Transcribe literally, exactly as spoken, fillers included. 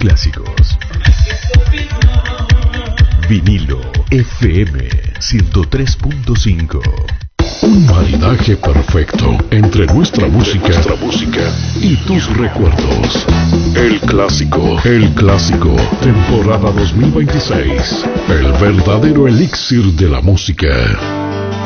clásicos. Vinilo F M ciento tres punto cinco. Un maridaje perfecto entre nuestra música, nuestra música y tus recuerdos. El clásico, el clásico, temporada dos mil veintiséis. El verdadero elixir de la música.